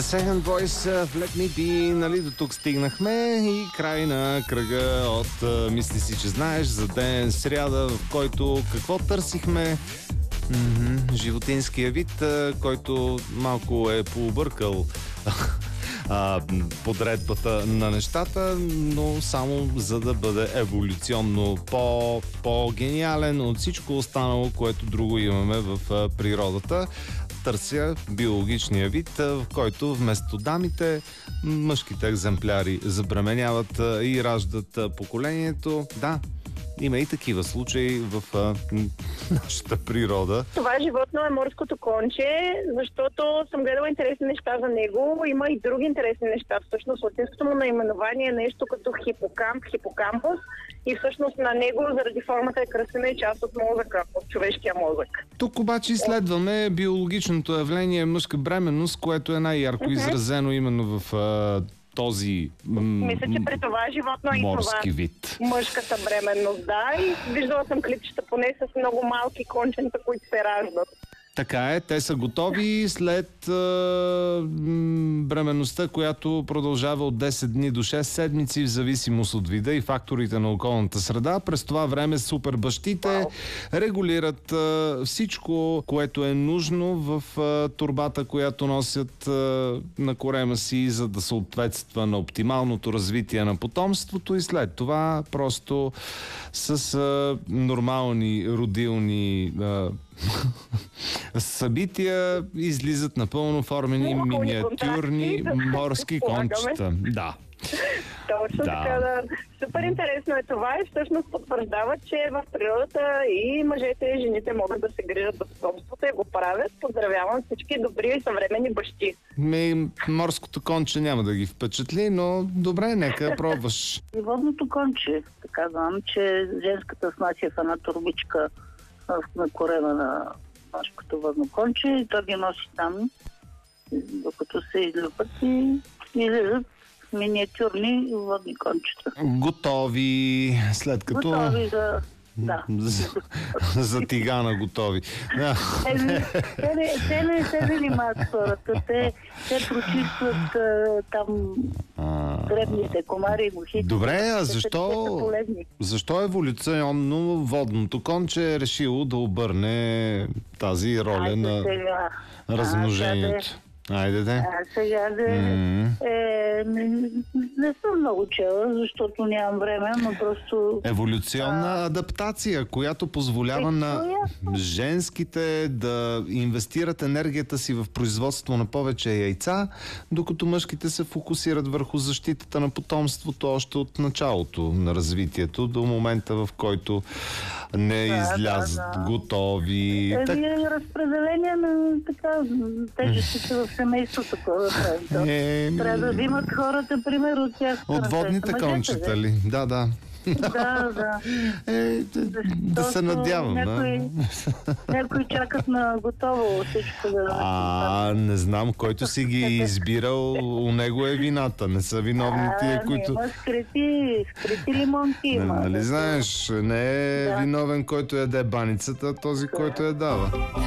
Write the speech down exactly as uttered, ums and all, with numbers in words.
Second Voice в Let Me Be, нали, до тук стигнахме и край на кръга от Мисли си, че знаеш, за ден сряда, в който какво търсихме? Mm-hmm. Животинския вид, който малко е пообъркал подредбата на нещата, но само за да бъде еволюционно по, по-гениален от всичко останало, което друго имаме в природата. Търся биологичния вид, в който вместо дамите, мъжките екземпляри забременяват и раждат поколението. Да, има и такива случаи в а, нашата природа. Това животно е морското конче, защото съм гледала интересни неща за него. Има и други интересни неща. Всъщност, латинското му наименование е нещо като хипокамп, хипокампус. И всъщност на него, заради формата е кръстена и част от мозъка, от човешкия мозък. Тук обаче изследваме биологичното явление мъжка бременност, което е най-ярко uh-huh. изразено именно в а, този м- Мисля, че при това животно и това вид. Мъжката бременност, да. И виждала съм клипчета поне с много малки конченца, които се раждат. Така е, те са готови след а, м, бременността, която продължава от десет дни до шест седмици, в зависимост от вида и факторите на околната среда. През това време супер бащите wow. регулират а, всичко, което е нужно в а, турбата, която носят а, на корема си, за да съответства на оптималното развитие на потомството, и след това просто с а, нормални родилни а, събития излизат напълно формени миниатюрни морски кончета. Да. Точно да. Така, да. Супер интересно е това и всъщност потвърждава, че в природата и мъжете и жените могат да се грижат за потомството и го правят. Поздравявам всички добри и съвременни бащи. Ми, морското конче няма да ги впечатли, но добре, нека пробваш. И водното конче, така знам, че женската снася в една турбичка на корема на мъжкото водно конче и той ги носи там, докато се излюпат и излизат миниатюрни водни кончета. Готови, след като... Готови за... Да. За, за тигана готови. Да. Е, те, не, те не се занимават хората. Те, те прочистват там дребните комари и мухите. Добре, а защо, защо еволюционно водното конче е решило да обърне тази роля Айде на сега. размножението? Айде де. А сега да... Mm-hmm. Е, не, не съм много чела, защото нямам време, но просто... Еволюционна а... адаптация, която позволява е, на женските да инвестират енергията си в производство на повече яйца, докато мъжките се фокусират върху защитата на потомството още от началото на развитието до момента, в който не да, излязат да, да. готови. Е, так... разпределение на така тежестите в семейството, такова правим. Е, трябва да взимат хората пример от тях. От водните кончета ли? Да, да. Да, да. Е, да, да се надявам. Някои, да. някои чакат на готово всичко да... А, не знам, който си ги избирал, у него е вината. Не са виновни тия, които... Има скрити, скрити лимонки има. Нали знаеш, не е да. виновен, който яде баницата, а този, да. който я дава.